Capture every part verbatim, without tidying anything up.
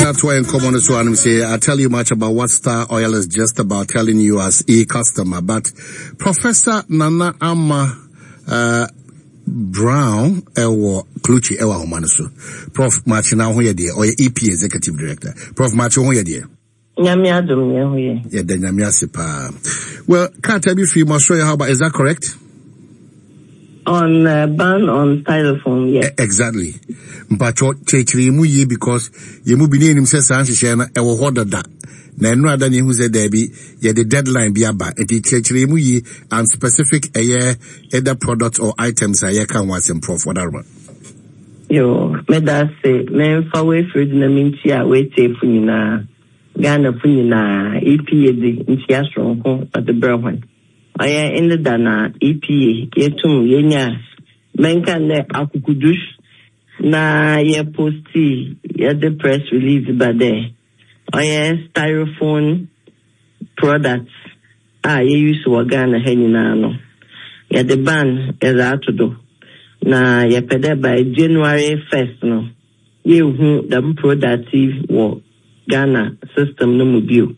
that's why in common as one say I tell you much about what Star Oil is just about telling you as a customer. But Professor Nana Ama uh Brown Ewo Kluchi Ewa Homanasu. Prof Machina Hoya dear or E P Executive Director. Prof Macho Hoya dear. Nyamia dum ye. Yeah, the Nyamia Sipa. Well, can't tell you if you must show you how about is that correct? On uh, ban on styrofoam, yes. E- exactly. But chechiri mu ye because ye mu bini him says sanshi shena e wo hoda da. Na no ada ni hu say there be ye the deadline be aba. E chechiri mu ye and specific a year either products or items a year can was improve whatever. Yo, me da say me fa we fruit na minti a we te funina. Ghana funina E P A di nti asro ko at the brown. Aya in the dana E P A yetum yenya menka ne akukudush na ye posti ye the press release ba there. Aya styrofoam products ah ye use wa Ghana henina no. Ye the ban is out to do. Na ye pede by January first no. Ye hu them productive wo Ghana system no mobile.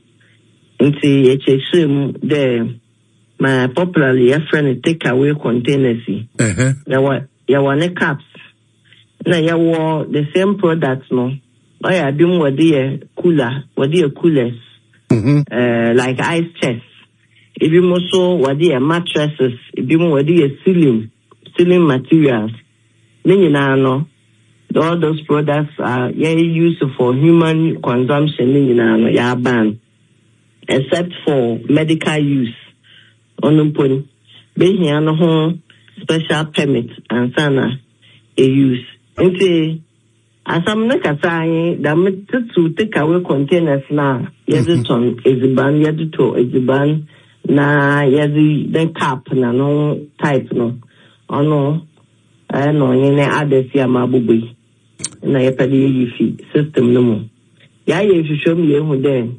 Nti ye cheshim there. My popularly a friend take away containers. Uh-huh. Yawa yawa caps. Na yawa the same products no. Oh yeah, bim wadi cooler, wadi coolers. Mm-hmm. Uh, like ice chests. If you also wadi mattresses, if you wadi ceiling, ceiling materials. Nini na no. All those products are yeah used for human consumption. Nini na no ya ban, except for medical use. Onumponi behi ano ho special permit and sana e use nti asam na kasai da to take away containers na yezi ton eziban yezi to eziban na yezi den cap na no type no ono eh no yene adesi amabubi na yepedi yifi system no mo ya ye hwehwem ye hu den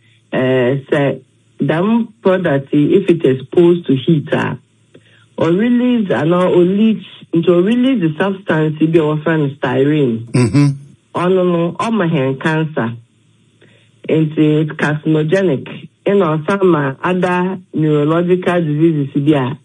eh say them product, if it is exposed to heat, uh, or release and or leach into release the substance to be often styrene. Mm-hmm. Oh no no, oh my hand cancer. It's carcinogenic. You know some uh, other neurological diseases. Yeah,